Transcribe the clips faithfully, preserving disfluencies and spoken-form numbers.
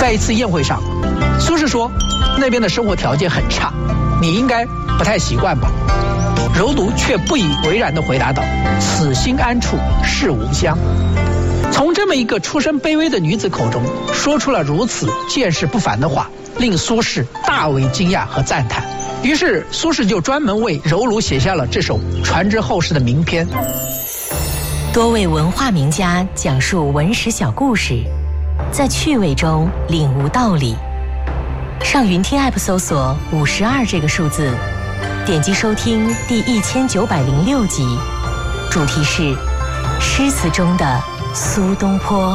在一次宴会上，苏轼说那边的生活条件很差，你应该不太习惯吧？柔独却不以为然地回答道：此心安处是吾乡。从这么一个出身卑微的女子口中说出了如此见识不凡的话，令苏轼大为惊讶和赞叹。于是苏轼就专门为柔儒写下了这首传之后世的名篇。 多位文化名家讲述文史小故事，在趣味中领悟道理。上云听 App 搜索五十二这个数字，点击收听第一千九百零六集，主题是诗词中的苏东坡。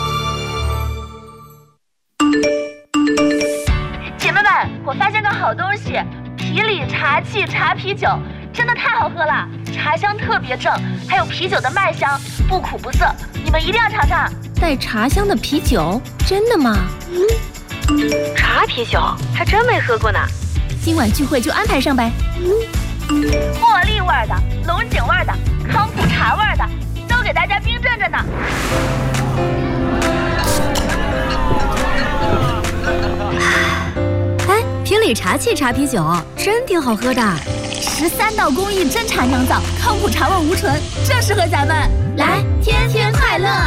姐妹们，我发现个好东西，皮里茶气茶啤酒，真的太好喝了，茶香特别正，还有啤酒的麦香，不苦不涩，你们一定要尝尝。 带茶香的啤酒，真的吗？ 嗯，茶啤酒还真没喝过呢。 今晚聚会就安排上呗。 茉莉味的、龙井味的、康普茶味的，都给大家冰镇着呢。 哎，皮里茶气茶啤酒真挺好喝的，十三道工艺真茶酿造，康普茶味无醇，正适合咱们。来，天天快乐！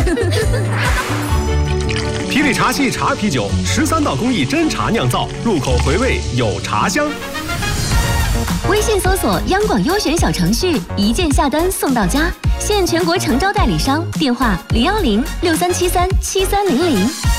皮里茶气茶啤酒，十三道工艺真茶酿造，入口回味有茶香。 微信搜索央广优选小程序，一键下单送到家，现全国诚招代理商，电话零幺零六三七三七三零零。